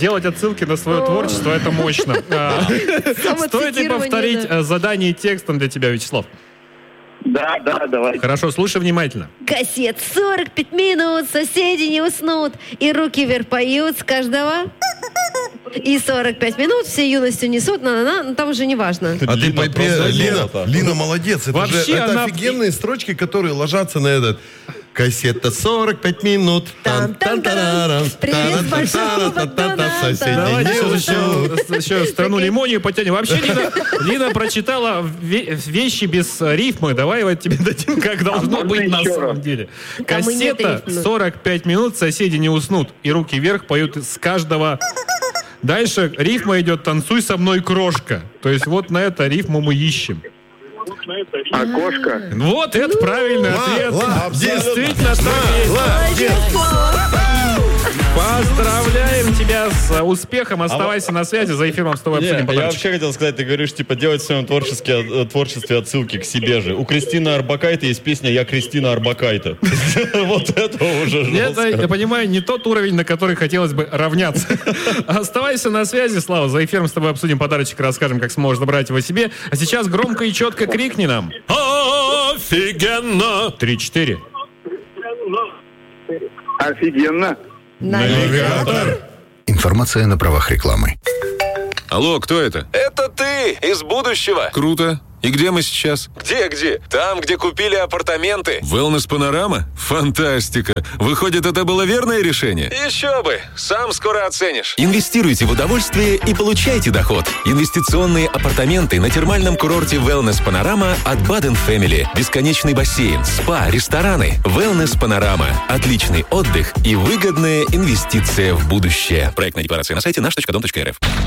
делать отсылки на свое творчество, это мощно. Стоит ли повторить задание текстом для тебя, Вячеслав? Да, давай. Хорошо, слушай внимательно. Кассет 45 минут, соседи не уснут, и руки вверх поют с каждого. И 45 минут все юностью несут, там уже не важно. А ты пойми, Лина молодец. Это вообще же она... офигенные строчки, которые ложатся на этот... Кассета 45 минут. Привет с большого Макдональдса. Давайте еще страну лимонию потянем. Вообще, Лина прочитала вещи без рифмы. Давай вот тебе дадим, как должно быть на самом деле. Кассета 45 минут, соседи не уснут. И руки вверх поют с каждого... Дальше рифма идет «Танцуй со мной, крошка». То есть вот на это рифму мы ищем. Окошко. Вот это правильный ответ. Действительно так есть. Поздравляем тебя с успехом. Оставайся на связи. За эфиром с тобой обсудим подарочек. Я вообще хотел сказать, ты говоришь, типа, делать в своем творчестве отсылки к себе же. У Кристины Орбакайте есть песня «Я Кристина Орбакайте». Вот это уже жестко. Это, я понимаю, не тот уровень, на который хотелось бы равняться. Оставайся на связи, Слава. За эфиром с тобой обсудим подарочек, расскажем, как сможешь забрать его себе. А сейчас громко и четко крикни нам. Офигенно! 3-4. Офигенно. Навигатор. Информация на правах рекламы. Алло, кто это? Это ты из будущего. Круто. И где мы сейчас? Где? Там, где купили апартаменты. Wellness Панорама? Фантастика. Выходит, это было верное решение? Еще бы. Сам скоро оценишь. Инвестируйте в удовольствие и получайте доход. Инвестиционные апартаменты на термальном курорте Wellness Панорама от Baden Family. Бесконечный бассейн, спа, рестораны. Wellness Панорама. Отличный отдых и выгодная инвестиция в будущее. Проектная декларация на сайте наш.дом.рф.